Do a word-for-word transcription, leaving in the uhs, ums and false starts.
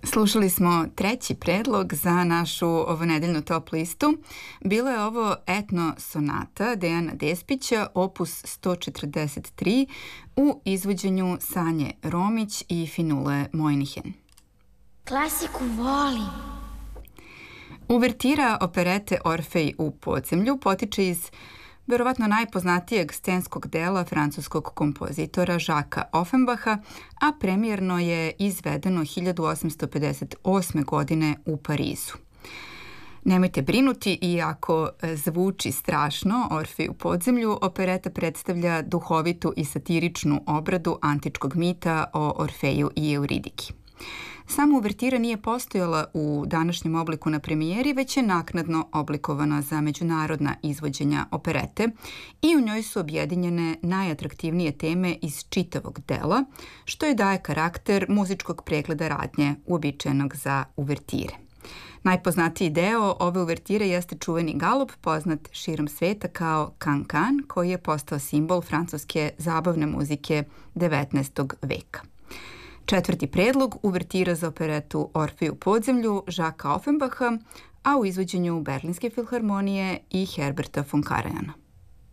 Slušali smo treći predlog za našu ovonedeljnu top listu. Bilo je ovo etno sonata Dejana Despića, opus sto četrdeset tri u izvođenju Sanje Romić i Finule Mojnihen. Klasiku volim. Uvertira operete Orfej u podzemlju potiče iz verovatno najpoznatijeg scenskog dela francuskog kompozitora Jacquesa Offenbacha, a premijerno je izvedeno hiljadu osamsto pedeset osme. godine u Parizu. Nemojte brinuti, iako zvuči strašno, Orfej u podzemlju, opereta predstavlja duhovitu i satiričnu obradu antičkog mita o Orfeju i Euridiki. Sama uvertira nije postojala u današnjem obliku na premijeri, već je naknadno oblikovana za međunarodna izvođenja operete i u njoj su objedinjene najatraktivnije teme iz čitavog dela, što je daje karakter muzičkog pregleda radnje uobičajenog za uvertire. Najpoznatiji deo ove uvertire jeste čuveni galop, poznat širom sveta kao can-can, koji je postao simbol francuske zabavne muzike devetnaestog veka. Četvrti predlog uvertira za operetu Orfej u podzemlju Jacquesa Offenbacha, a u izvođenju Berlinske filharmonije i Herberta von Karajana.